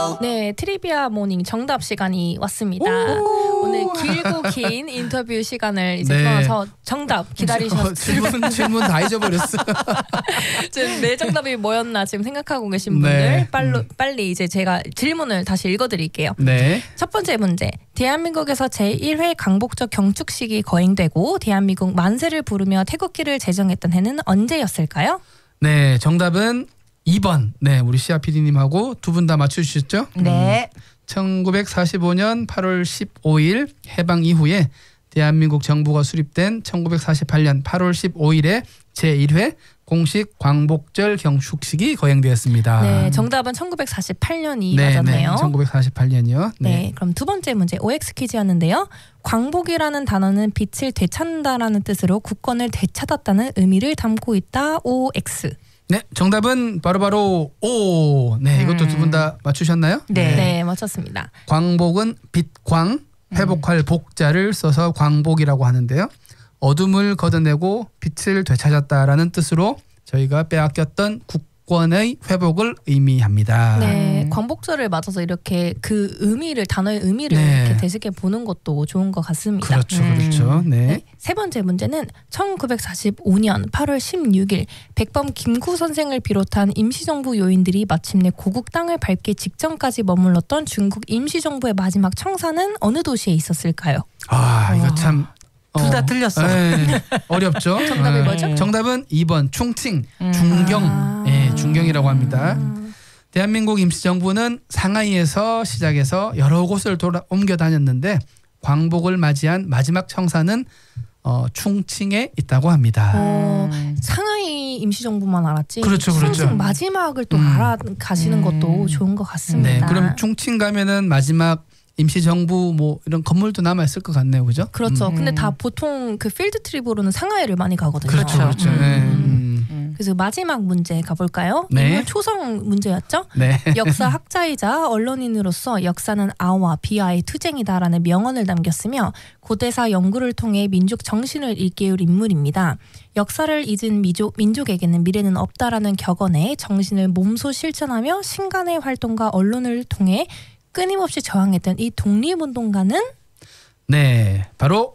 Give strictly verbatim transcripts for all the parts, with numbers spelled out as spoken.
네, 트리비아 모닝 정답 시간이 왔습니다. 오늘 길고 긴 인터뷰 시간을 이제 네. 끊어서 정답 기다리셨어요. 질문, 질문 다 잊어버렸어. 지금 내 정답이 뭐였나 지금 생각하고 계신 분들 네. 빨리, 음. 빨리 이제 제가 질문을 다시 읽어드릴게요. 네. 첫 번째 문제. 대한민국에서 제일 회 광복절 경축식이 거행되고 대한민국 만세를 부르며 태극기를 제정했던 해는 언제였을까요? 네, 정답은 이 번. 네, 우리 시아 피디님하고 두 분 다 맞춰주셨죠? 네. 음, 천구백사십오 년 팔월 십오일 해방 이후에 대한민국 정부가 수립된 천구백사십팔 년 팔월 십오일에 제일 회 공식 광복절 경축식이 거행되었습니다. 네, 정답은 천구백사십팔 년이 네, 맞았네요. 네, 천구백사십팔 년이요. 네. 네. 그럼 두 번째 문제 오엑스 퀴즈였는데요. 광복이라는 단어는 빛을 되찾는다라는 뜻으로 국권을 되찾았다는 의미를 담고 있다. 오엑스. 네, 정답은 바로바로 오. 네, 이것도 두 분 다 맞추셨나요? 네. 네, 맞췄습니다. 광복은 빛광, 회복할 복자를 써서 광복이라고 하는데요. 어둠을 걷어내고 빛을 되찾았다라는 뜻으로 저희가 빼앗겼던 국권의 회복을 의미합니다. 네, 광복절을 맞아서 이렇게 그 의미를 단어의 의미를 네. 이렇게 되새겨 보는 것도 좋은 것 같습니다. 그렇죠, 음. 그렇죠. 네. 네, 세 번째 문제는 천구백사십오 년 팔월 십육일 백범 김구 선생을 비롯한 임시정부 요인들이 마침내 고국 땅을 밟기 직전까지 머물렀던 중국 임시정부의 마지막 청사는 어느 도시에 있었을까요? 아, 이거 참 둘 다 틀렸어. 네, 어렵죠. 정답이 네. 뭐죠? 정답은 이 번 충칭, 음. 중경, 아. 예, 중경이라고 합니다. 대한민국 임시정부는 상하이에서 시작해서 여러 곳을 돌아 옮겨 다녔는데 광복을 맞이한 마지막 청사는 어, 충칭에 있다고 합니다. 어, 음. 상하이 임시정부만 알았지. 그렇죠, 그렇죠. 충칭 마지막을 또 음. 알아가시는 것도 좋은 것 같습니다. 네, 그럼 충칭 가면은 마지막 임시정부 뭐 이런 건물도 남아 있을 것 같네요, 그죠? 그렇죠. 음. 근데 다 보통 그 필드 트립으로는 상하이를 많이 가거든요. 그렇죠, 그렇죠. 음. 네, 음. 음. 그래서 마지막 문제 가볼까요? 네. 인물 초성 문제였죠. 네. 역사 학자이자 언론인으로서 역사는 아와 비아의 투쟁이다라는 명언을 남겼으며 고대사 연구를 통해 민족 정신을 일깨울 인물입니다. 역사를 잊은 미족, 민족에게는 미래는 없다라는 격언에 정신을 몸소 실천하며 신간의 활동과 언론을 통해 끊임없이 저항했던 이 독립운동가는 네, 바로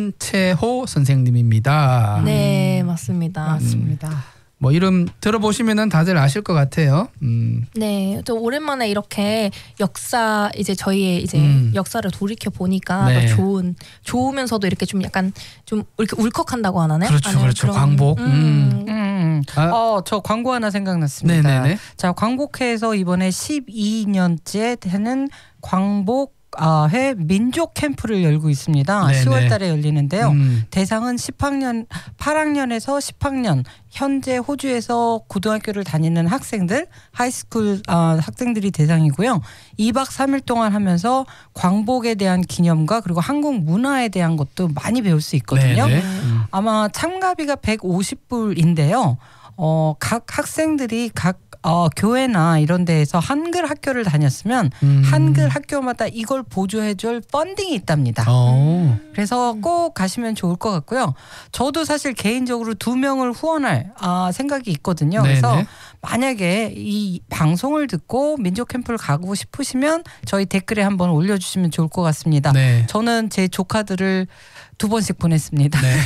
신채호 선생님입니다. 네, 맞습니다. 맞습니다. 뭐 이름 들어보시면은 다들 아실 것 같아요. 음. 네, 또 오랜만에 이렇게 역사 이제 저희의 이제 음. 역사를 돌이켜 보니까 네. 더 좋은 좋으면서도 이렇게 좀 약간 좀 이렇게 울컥한다고 하나요? 그렇죠, 아니면 그렇죠. 그런- 광복. 음. 음. 아. 어, 저 광고 하나 생각났습니다. 네네네. 자, 광복회에서 이번에 십이 년째 되는 광복 아, 회 민족 캠프를 열고 있습니다. 네네. 시월 달에 열리는데요. 음. 대상은 십 학년, 팔 학년에서 십 학년, 현재 호주에서 고등학교를 다니는 학생들, 하이스쿨 아, 학생들이 대상이고요. 이 박 삼 일 동안 하면서 광복에 대한 기념과 그리고 한국 문화에 대한 것도 많이 배울 수 있거든요. 네네. 음. 아마 참가비가 백오십 불인데요. 어, 각 학생들이 각 어, 교회나 이런 데에서 한글 학교를 다녔으면 음. 한글 학교마다 이걸 보조해줄 펀딩이 있답니다. 어. 그래서 꼭 가시면 좋을 것 같고요. 저도 사실 개인적으로 두 명을 후원할 아, 생각이 있거든요. 그래서 네네. 만약에 이 방송을 듣고 민족 캠프를 가고 싶으시면 저희 댓글에 한번 올려주시면 좋을 것 같습니다. 네. 저는 제 조카들을 두 번씩 보냈습니다. 네.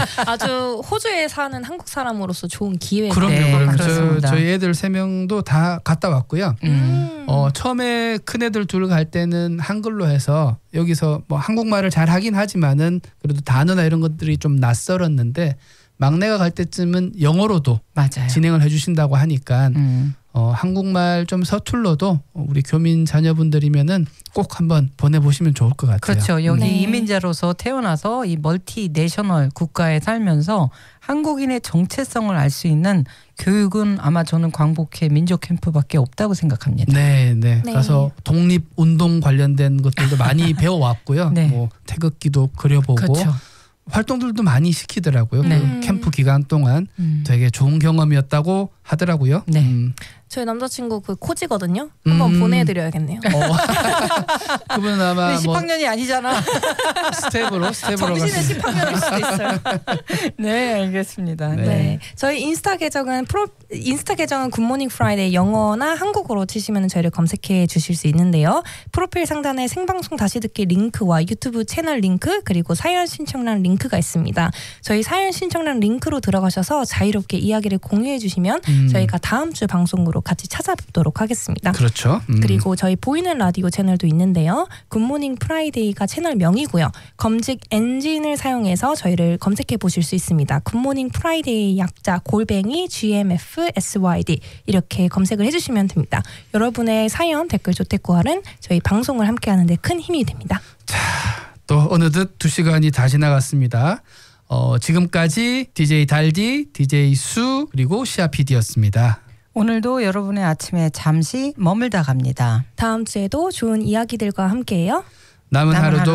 아주 호주에 사는 한국 사람으로서 좋은 기회가 그럼요, 네, 그럼요. 그렇습니다. 저, 저희 애들 세 명도 다 갔다 왔고요. 음. 어, 처음에 큰 애들 둘 갈 때는 한글로 해서 여기서 뭐 한국말을 잘 하긴 하지만은 그래도 단어나 이런 것들이 좀 낯설었는데 막내가 갈 때쯤은 영어로도 맞아요. 진행을 해주신다고 하니까 음. 어, 한국말 좀 서툴러도 우리 교민 자녀분들이면은 꼭 한번 보내보시면 좋을 것 같아요. 그렇죠. 여기 네. 이민자로서 태어나서 이 멀티 내셔널 국가에 살면서 한국인의 정체성을 알 수 있는 교육은 아마 저는 광복회 민족 캠프밖에 없다고 생각합니다. 네, 네. 네. 가서 독립 운동 관련된 것들도 많이 배워왔고요. 네. 뭐 태극기도 그려보고 그렇죠. 활동들도 많이 시키더라고요. 네. 그 캠프 기간 동안 음. 되게 좋은 경험이었다고 하더라고요. 네. 음. 저희 남자친구 그 코지거든요. 한번 음. 보내드려야겠네요. 어. 그분은 아마 근데 십 뭐 학년이 아니잖아. 스텝으로 스텝으로 정신은 갔을 십 학년일 수도 있어요. 네, 알겠습니다. 네. 네. 네. 저희 인스타 계정은 프로 인스타 계정은 굿모닝 프라이데이 영어나 한국어로 치시면 저희를 검색해 주실 수 있는데요. 프로필 상단에 생방송 다시 듣기 링크와 유튜브 채널 링크 그리고 사연 신청란 링크가 있습니다. 저희 사연 신청란 링크로 들어가셔서 자유롭게 이야기를 공유해 주시면 음. 저희가 다음 주 방송으로 같이 찾아뵙도록 하겠습니다. 그렇죠. 음. 그리고 저희 보이는 라디오 채널도 있는데요. 굿모닝 프라이데이가 채널명이고요. 검색 엔진을 사용해서 저희를 검색해 보실 수 있습니다. 굿모닝 프라이데이 약자 골뱅이 지엠에프에스와이디 이렇게 검색을 해주시면 됩니다. 여러분의 사연, 댓글, 조태구할은 저희 방송을 함께하는 데 큰 힘이 됩니다. 또 어느덧 두 시간이 다 지나갔습니다. 어, 지금까지 디제이 달디, 디제이 수 그리고 시아 피디였습니다. 오늘도 여러분의 아침에 잠시 머물다 갑니다. 다음 주에도 좋은 이야기들과 함께해요. 남은, 남은 하루도